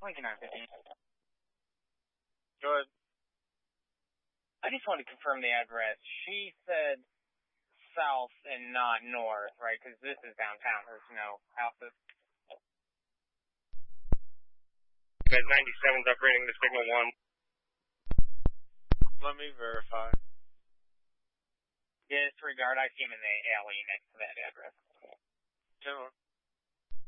2915. Go ahead. I just wanted to confirm the address. She said south and not north, right? Because this is downtown. There's no houses. At 97's operating the signal 1. Let me verify. Disregard, I see him in the alley next to that address. 10-1.